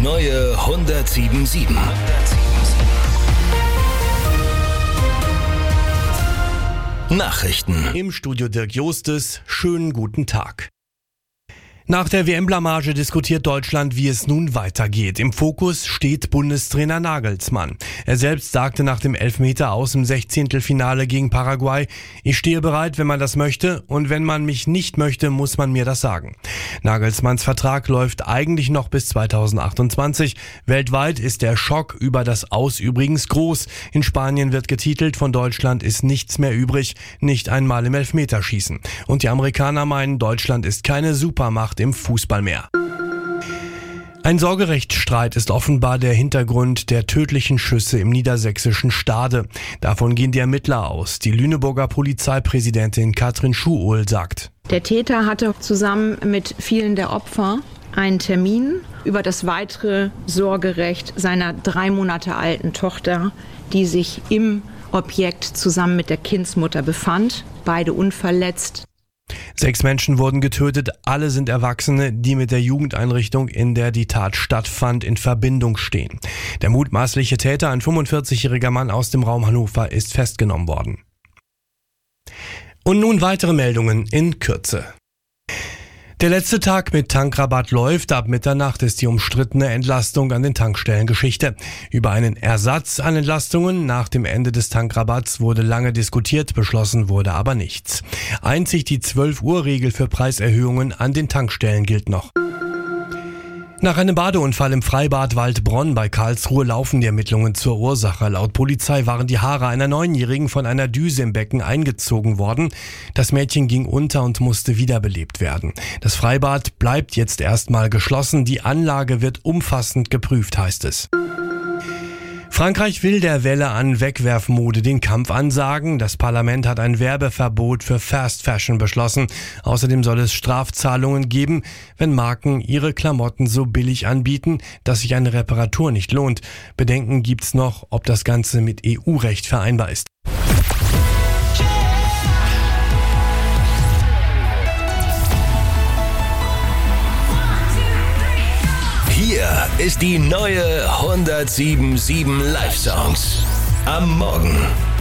neue 107.7. Nachrichten. Im Studio Dirk Jostes. Schönen guten Tag. Nach der WM-Blamage diskutiert Deutschland, wie es nun weitergeht. Im Fokus steht Bundestrainer Nagelsmann. Er selbst sagte nach dem Elfmeter aus im 16. Finale gegen Paraguay: Ich stehe bereit, wenn man das möchte, und wenn man mich nicht möchte, muss man mir das sagen. Nagelsmanns Vertrag läuft eigentlich noch bis 2028. Weltweit ist der Schock über das Aus übrigens groß. In Spanien wird getitelt, von Deutschland ist nichts mehr übrig, nicht einmal im Elfmeterschießen. Und die Amerikaner meinen, Deutschland ist keine Supermacht im Fußball mehr. Ein Sorgerechtsstreit ist offenbar der Hintergrund der tödlichen Schüsse im niedersächsischen Stade. Davon gehen die Ermittler aus. Die Lüneburger Polizeipräsidentin Katrin Schuohl sagt: Der Täter hatte zusammen mit vielen der Opfer einen Termin über das weitere Sorgerecht seiner 3 Monate alten Tochter, die sich im Objekt zusammen mit der Kindsmutter befand, beide unverletzt. 6 Menschen wurden getötet, alle sind Erwachsene, die mit der Jugendeinrichtung, in der die Tat stattfand, in Verbindung stehen. Der mutmaßliche Täter, ein 45-jähriger Mann aus dem Raum Hannover, ist festgenommen worden. Und nun weitere Meldungen in Kürze. Der letzte Tag mit Tankrabatt läuft. Ab Mitternacht ist die umstrittene Entlastung an den Tankstellen Geschichte. Über einen Ersatz an Entlastungen nach dem Ende des Tankrabatts wurde lange diskutiert, beschlossen wurde aber nichts. Einzig die 12-Uhr-Regel für Preiserhöhungen an den Tankstellen gilt noch. Nach einem Badeunfall im Freibad Waldbronn bei Karlsruhe laufen die Ermittlungen zur Ursache. Laut Polizei waren die Haare einer 9-Jährigen von einer Düse im Becken eingezogen worden. Das Mädchen ging unter und musste wiederbelebt werden. Das Freibad bleibt jetzt erstmal geschlossen. Die Anlage wird umfassend geprüft, heißt es. Frankreich will der Welle an Wegwerfmode den Kampf ansagen. Das Parlament hat ein Werbeverbot für Fast Fashion beschlossen. Außerdem soll es Strafzahlungen geben, wenn Marken ihre Klamotten so billig anbieten, dass sich eine Reparatur nicht lohnt. Bedenken gibt's noch, ob das Ganze mit EU-Recht vereinbar ist. Hier ist die neue 107.7 Live-Songs. Am Morgen.